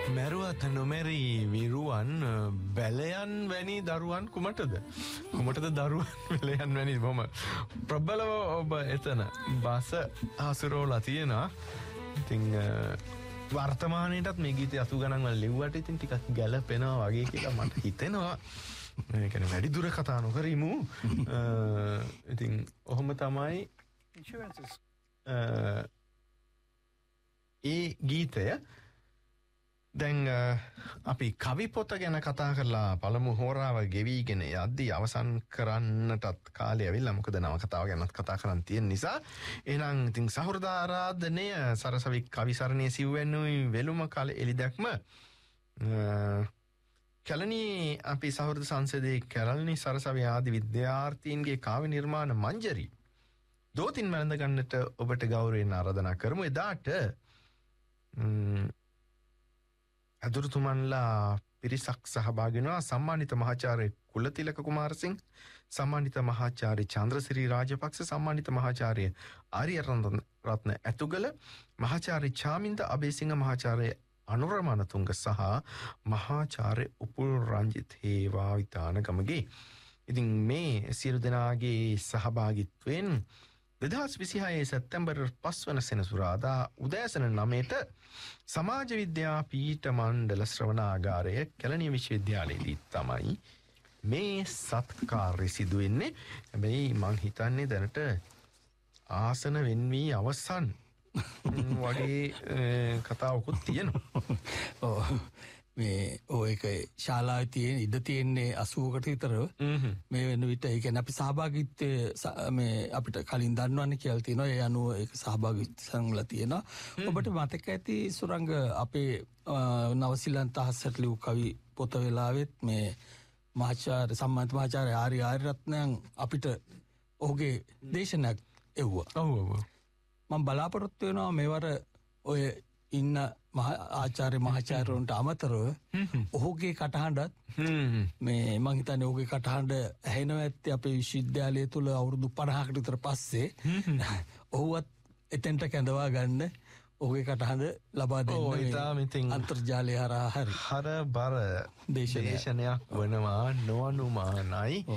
මැරුවත් නොමැරි විරුවන් බැලයන් වැනි දරුවන් කුමටද? කුමටද දරුවන් බැලයන් වැනි බොම ප්‍රබලව ඔබ එතන බස හසුරෝලා තියෙනවා. ඉතින් වර්තමානයේටත් මේ ගීතය 80 ගණන් වල ලිව්වට ඉතින් ටිකක් ගැළපෙනවා වගේ කියලා මට හිතෙනවා. ඒ කියන්නේ වැඩි දුර කතා නොකරමු. ඉතින් ඔහොම තමයි ඒ ගීතය. දැන් අපි කවි පොත ගැන කතා කරලා පළමු හෝරාව ගෙවිගෙන යද්දී අවසන් කරන්නටත් කාලය ඇවිල්ලා. මොකද නවකතාව ගැනත් කතා කරන්න තියෙන නිසා. එහෙනම් ඉතින් සහෘදා ආරාධනය සරසවි කවි සරණියේ සිව්වැන්නුයි වෙළුම කාලේ එළිදැක්ම කැලණි අපි සහෘද සංසදයේ කැලණි සරසවි ආදී විද්‍යාර්ථීන්ගේ කාව්‍ය නිර්මාණ මංජරි දෝතින් වැළඳ ගන්නට ඔබට ගෞරවයෙන් ආරාධනා කරමු. එදාට අදුරුතුමන්ලා පිරිසක් සහභාගී වෙනවා. සම්මානිත මහාචාර්ය කුලතිලක කුමාරසිංහ, සම්මානිත මහාචාර්ය චන්ද්‍රසිරි රාජපක්ෂ, සම්මානිත මහාචාර්ය ආර්යරත්න ඇතුගල, මහාචාර්ය චාමින්ද අබේසිංහ, මහාචාර්ය අනුරමනතුංග සහ මහාචාර්ය උපුල් රංජිත් හේවාවිතාන ගමගේ. ඉතින් මේ සියලු දෙනාගේ සහභාගීත්වයෙන් 2026 සැප්තැම්බර් 5 වන සෙනසුරාදා උදෑසන 9ට සමාජ විද්‍යා පීඨ මණ්ඩල ශ්‍රවණාගාරය කැලණිය විශ්වවිද්‍යාලයේදී තමයි මේ සත්කාර්ය සිදු වෙන්නේ. හැබැයි මං හිතන්නේ දැනට ආසන වෙන්වී අවසන් වගේ කතාවකුත් තියෙනවා. ඔව්. මේ ඒක ශාලාවේ තියෙන ඉඩ තියෙන්නේ 80කට විතර. මේ වෙන විට ඒ කියන්නේ අපි සහභාගීත්වයේ මේ අපිට කලින් දන්නවන්නේ කියලා තියෙනවා. ඒ අනුව ඒක සහභාගීත්ව සංගල තියෙනවා. ඔබට මතක ඇති සුරංග අපේ නවසිලන්ත අහසට ලියු කවි පොත වෙලාවෙත් මේ මහාචාර්ය සම්මානිත මහාචාර්ය ආර්යරත්නයන් අපිට ඔහුගේ දේශනයක් එව්වා. ඔව්. මම බලාපොරොත්තු වෙනවා මේවර ඔය ඉන්න ආචාර්ය මහාචාර්යවරුන්ට අමතරව ඔහුගේ කටහඬත් මේ මං හිතන්නේ ඔහුගේ කටහඬ ඇහෙනවා ඇත්තේ අපේ විශ්වවිද්‍යාලය තුල අවුරුදු 50කට විතර පස්සේ ඔහුවත් එතෙන්ට කැඳවා ගන්න ඔහුගේ කටහඬ ලබා දෙන්න අන්තර්ජාලය හරහා හරි හරබර දේශනයක් වනවා නොඅනුමානයි.